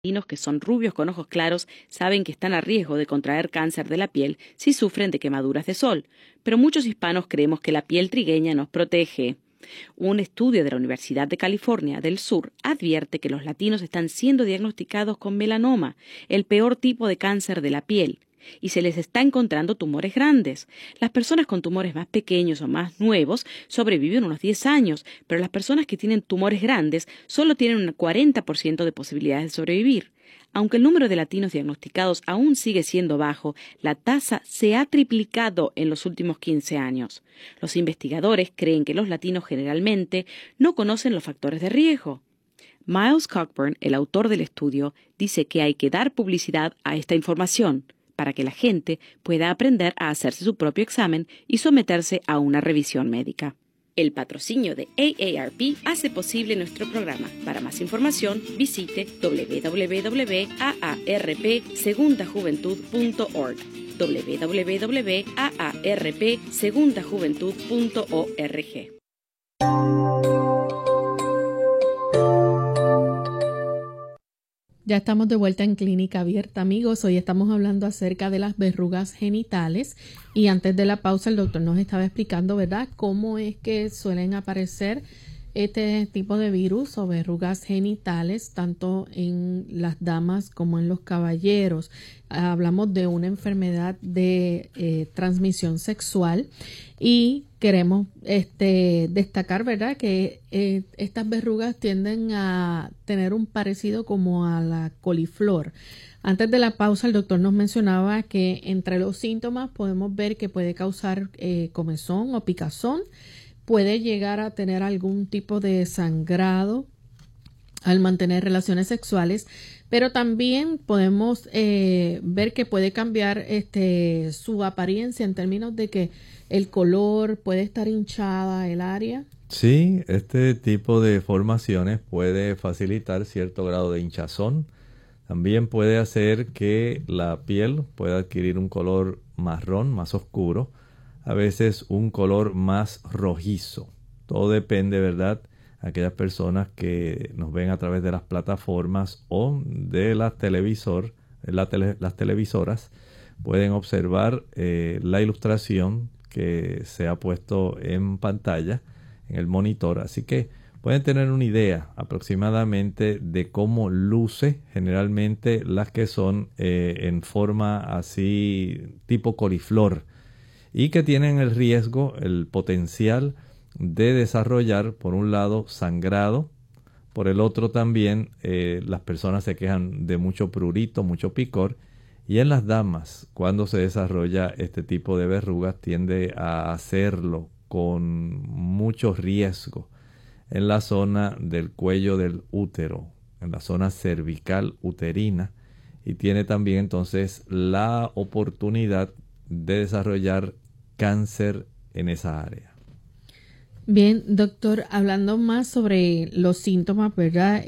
latinos que son rubios con ojos claros saben que están a riesgo de contraer cáncer de la piel si sufren de quemaduras de sol, pero muchos hispanos creemos que la piel trigueña nos protege. Un estudio de la Universidad de California del Sur advierte que los latinos están siendo diagnosticados con melanoma, el peor tipo de cáncer de la piel, y se les está encontrando tumores grandes. Las personas con tumores más pequeños o más nuevos sobreviven unos 10 años, pero las personas que tienen tumores grandes solo tienen un 40% de posibilidades de sobrevivir. Aunque el número de latinos diagnosticados aún sigue siendo bajo, la tasa se ha triplicado en los últimos 15 años. Los investigadores creen que los latinos generalmente no conocen los factores de riesgo. Miles Cockburn, el autor del estudio, dice que hay que dar publicidad a esta información para que la gente pueda aprender a hacerse su propio examen y someterse a una revisión médica. El patrocinio de AARP hace posible nuestro programa. Para más información, visite www.aarpsegundajuventud.org www.aarpsegundajuventud.org. Ya estamos de vuelta en Clínica Abierta, amigos. Hoy estamos hablando acerca de las verrugas genitales y antes de la pausa el doctor nos estaba explicando, ¿verdad?, cómo es que suelen aparecer este tipo de virus o verrugas genitales tanto en las damas como en los caballeros. Hablamos de una enfermedad de transmisión sexual y queremos destacar, ¿verdad?, que estas verrugas tienden a tener un parecido como a la coliflor. Antes de la pausa, el doctor nos mencionaba que entre los síntomas podemos ver que puede causar comezón o picazón, puede llegar a tener algún tipo de sangrado al mantener relaciones sexuales, pero también podemos ver que puede cambiar su apariencia en términos de que el color puede estar hinchada el área. Sí, este tipo de formaciones puede facilitar cierto grado de hinchazón. También puede hacer que la piel pueda adquirir un color marrón, más oscuro, a veces un color más rojizo. Todo depende, ¿verdad?, aquellas personas que nos ven a través de las plataformas o de las las televisoras pueden observar la ilustración que se ha puesto en pantalla en el monitor, así que pueden tener una idea aproximadamente de cómo luce generalmente las que son en forma así tipo coliflor y que tienen el riesgo, el potencial de desarrollar, por un lado, sangrado, por el otro también las personas se quejan de mucho prurito, mucho picor, y en las damas, cuando se desarrolla este tipo de verrugas, tiende a hacerlo con mucho riesgo en la zona del cuello del útero, en la zona cervical uterina, y tiene también entonces la oportunidad de desarrollar cáncer en esa área. Bien, doctor, hablando más sobre los síntomas, ¿verdad?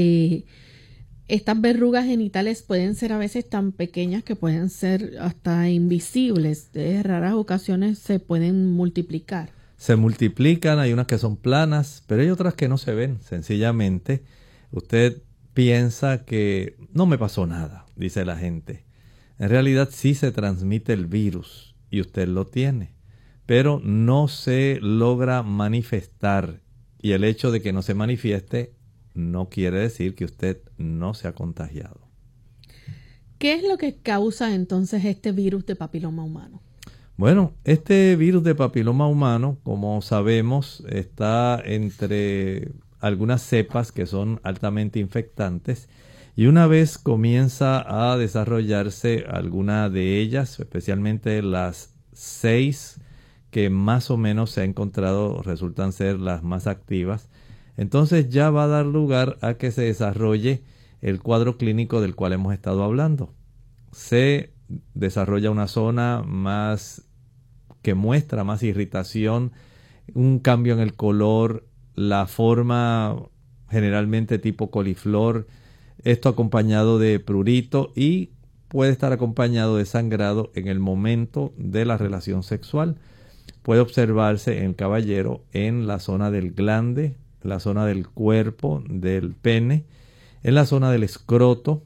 Estas verrugas genitales pueden ser a veces tan pequeñas que pueden ser hasta invisibles. En raras ocasiones se pueden multiplicar. Se multiplican, hay unas que son planas, pero hay otras que no se ven. Sencillamente, usted piensa que no me pasó nada, dice la gente. En realidad sí se transmite el virus y usted lo tiene, pero no se logra manifestar. Y el hecho de que no se manifieste no quiere decir que usted no se ha contagiado. ¿Qué es lo que causa entonces este virus de papiloma humano? Bueno, este virus de papiloma humano, como sabemos, está entre algunas cepas que son altamente infectantes y una vez comienza a desarrollarse alguna de ellas, especialmente las 6 que más o menos se ha encontrado resultan ser las más activas, entonces ya va a dar lugar a que se desarrolle el cuadro clínico del cual hemos estado hablando. Se desarrolla una zona más que muestra más irritación, un cambio en el color, la forma generalmente tipo coliflor, esto acompañado de prurito y puede estar acompañado de sangrado en el momento de la relación sexual. Puede observarse en el caballero en la zona del glande, la zona del cuerpo, del pene. En la zona del escroto